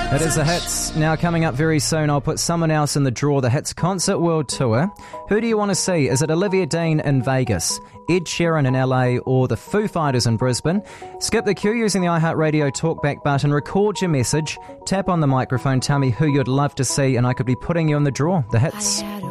It is the Hits. Now coming up very soon, I'll put someone else in the draw. The Hits Concert World Tour. Who do you want to see? Is it Olivia Dean in Vegas, Ed Sheeran in LA, or the Foo Fighters in Brisbane? Skip the queue using the iHeartRadio talkback button. Record your message. Tap on the microphone. Tell me who you'd love to see, and I could be putting you in the draw. The Hits.